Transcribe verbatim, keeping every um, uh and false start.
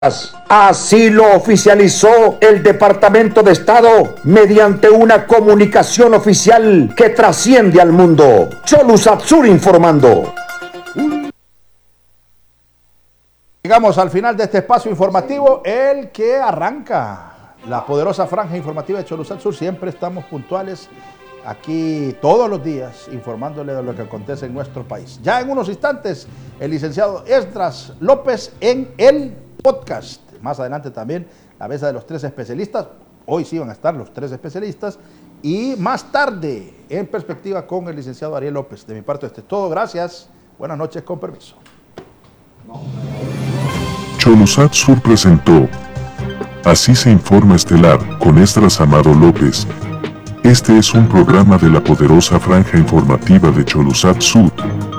Así lo oficializó el Departamento de Estado mediante una comunicación oficial que trasciende al mundo. Cholusatsur informando. Llegamos al final de este espacio informativo, el que arranca la poderosa franja informativa de Cholusatsur. Siempre estamos puntuales aquí todos los días informándole de lo que acontece en nuestro país. Ya en unos instantes, el licenciado Esdras López en el podcast. Más adelante también la mesa de los tres especialistas. Hoy sí van a estar los tres especialistas. Y más tarde, en perspectiva con el licenciado Ariel López. De mi parte, esto es todo. Gracias. Buenas noches, con permiso. Cholusatsur presentó Así se informa estelar con Esdras Amado López. Este es un programa de la poderosa franja informativa de Cholusatsur.